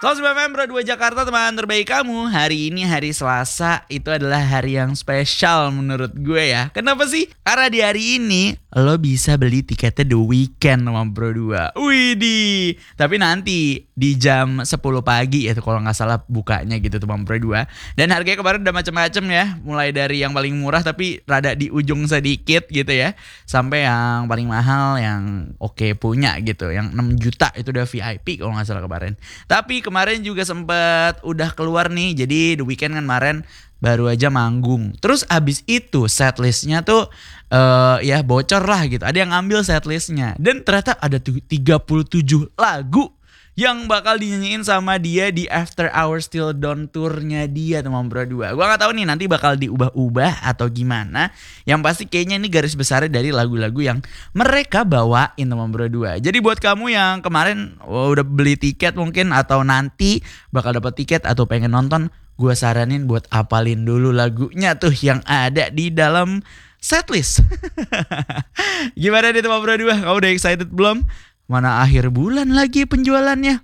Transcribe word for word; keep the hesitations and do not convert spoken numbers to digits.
seratus sembilan F M Pro dua Jakarta, teman terbaik kamu. Hari ini hari Selasa, itu adalah hari yang spesial menurut gue ya. Kenapa sih? Karena di hari ini lo bisa beli tiketnya The Weeknd sama Pro dua. Widih. Tapi nanti di jam sepuluh pagi ya, kalau nggak salah bukanya gitu teman Pro dua. Dan harganya kemarin udah macam-macam ya. Mulai dari yang paling murah tapi rada di ujung sedikit gitu ya, sampai yang paling mahal yang oke punya gitu, yang enam juta itu udah V I P kalau nggak salah kemarin. Tapi kemarin juga sempet udah keluar nih. Jadi The Weeknd kan kemarin baru aja manggung. Terus abis itu setlistnya tuh uh, ya bocor lah gitu. Ada yang ngambil setlistnya. Dan ternyata ada tuh tiga puluh tujuh lagu yang bakal dinyanyiin sama dia di After Hours Till Dawn tournya dia teman Pro dua. Gua gak tahu nih nanti bakal diubah-ubah atau gimana. Yang pasti kayaknya ini garis besarnya dari lagu-lagu yang mereka bawain teman Pro dua. Jadi buat kamu yang kemarin oh, udah beli tiket mungkin atau nanti bakal dapat tiket atau pengen nonton, gue saranin buat apalin dulu lagunya tuh yang ada di dalam setlist. Gimana nih teman Pro dua? Kamu udah excited belum? Mana akhir bulan lagi penjualannya?